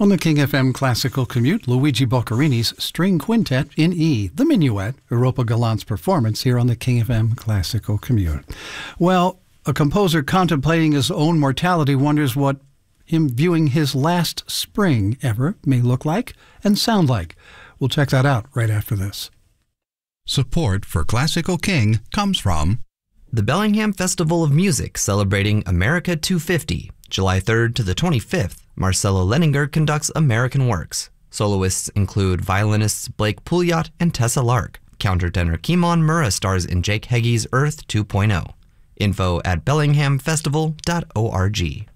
On the King FM Classical Commute, Luigi Boccherini's String Quintet in E, the Minuet, Europa Gallant's performance here on the King FM Classical Commute. Well, a composer contemplating his own mortality wonders what him viewing his last spring ever may look like and sound like. We'll check that out right after this. Support for Classical King comes from the Bellingham Festival of Music celebrating America 250, July 3rd to the 25th. Marcelo Leninger conducts American works. Soloists include violinists Blake Pouliot and Tessa Lark. Countertenor Kimon Murrah stars in Jake Heggie's Earth 2.0. Info at bellinghamfestival.org.